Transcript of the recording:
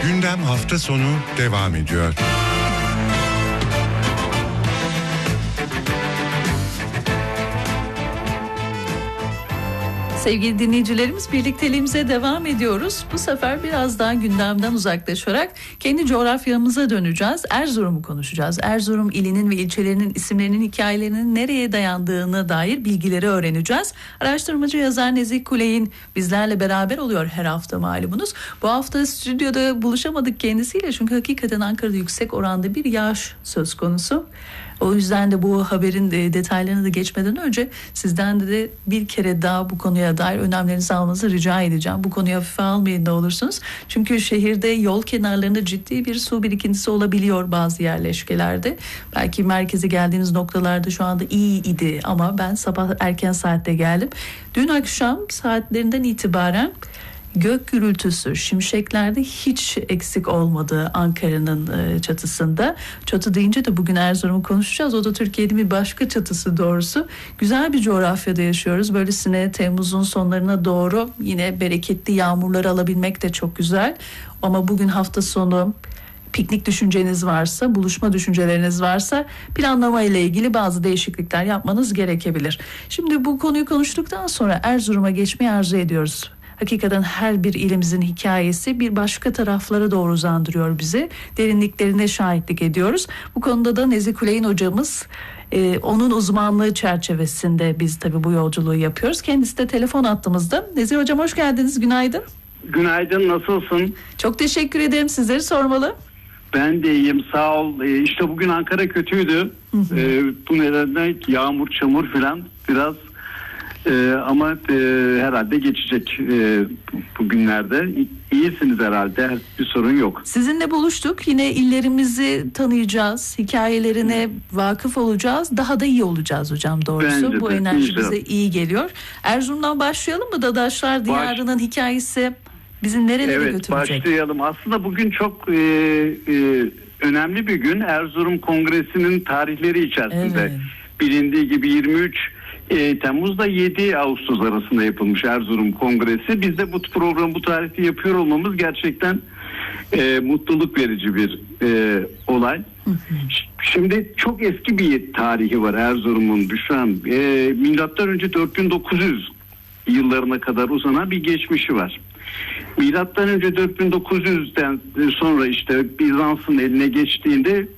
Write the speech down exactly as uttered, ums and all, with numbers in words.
Gündem hafta sonu devam ediyor. Sevgili dinleyicilerimiz, birlikteliğimize devam ediyoruz. Bu sefer biraz daha gündemden uzaklaşarak kendi coğrafyamıza döneceğiz. Erzurum'u konuşacağız. Erzurum ilinin ve ilçelerinin isimlerinin, hikayelerinin nereye dayandığına dair bilgileri öğreneceğiz. Araştırmacı yazar Nezih Kuley'in bizlerle beraber oluyor her hafta malumunuz. Bu hafta stüdyoda buluşamadık kendisiyle çünkü hakikaten Ankara'da yüksek oranda bir yağış söz konusu. O yüzden de bu haberin detaylarına da geçmeden önce sizden de, de bir kere daha bu konuya dair önemlerinizi almanızı rica edeceğim. Bu konuyu hafife almayın ne olursunuz. Çünkü şehirde yol kenarlarında ciddi bir su birikintisi olabiliyor bazı yerleşkelerde. Belki merkeze geldiğiniz noktalarda şu anda iyi idi ama ben sabah erken saatte geldim. Dün akşam saatlerinden itibaren gök gürültüsü, şimşeklerde hiç eksik olmadı Ankara'nın çatısında. Çatı deyince de bugün Erzurum'u konuşacağız. O da Türkiye'nin bir başka çatısı doğrusu. Güzel bir coğrafyada yaşıyoruz. Böylesine Temmuz'un sonlarına doğru yine bereketli yağmurlar alabilmek de çok güzel. Ama bugün hafta sonu piknik düşünceniz varsa, buluşma düşünceleriniz varsa planlama ile ilgili bazı değişiklikler yapmanız gerekebilir. Şimdi bu konuyu konuştuktan sonra Erzurum'a geçmeyi arzu ediyoruz. Hakikaten her bir ilimizin hikayesi bir başka taraflara doğru uzandırıyor bizi. Derinliklerine şahitlik ediyoruz. Bu konuda da Nezih Kuley'in hocamız, e, onun uzmanlığı çerçevesinde biz tabii bu yolculuğu yapıyoruz. Kendisi de telefon attığımızda. Nezih hocam hoş geldiniz, günaydın. Günaydın, nasılsın? Çok teşekkür ederim, sizleri sormalı. Ben de iyiyim, sağ ol. Ee, işte bugün Ankara kötüydü. Hı hı. Ee, bu nedenle yağmur, çamur falan biraz... Ee, ama e, herhalde geçecek e, bugünlerde. İyisiniz herhalde, bir sorun yok. Sizinle buluştuk, yine illerimizi tanıyacağız, hikayelerine vakıf olacağız, daha da iyi olacağız hocam doğrusu. Bence bu de, enerji inşallah. Bize iyi geliyor. Erzurum'dan başlayalım mı? Dadaşlar Diyarı'nın Baş... hikayesi bizi nerelere evet, götürecek? Evet, başlayalım. Aslında bugün çok e, e, önemli bir gün. Erzurum Kongresi'nin tarihleri içerisinde. Evet. Bilindiği gibi yirmi üç E, Temmuz'da yedi Ağustos arasında yapılmış Erzurum Kongresi. Biz de bu programı bu tarihte yapıyor olmamız gerçekten e, mutluluk verici bir e, olay. Hı hı. Şimdi çok eski bir tarihi var Erzurum'un şu an. E, milattan önce dört bin dokuz yüz yıllarına kadar uzanan bir geçmişi var. Milattan önce dört bin dokuz yüzden sonra işte Bizans'ın eline geçtiğinde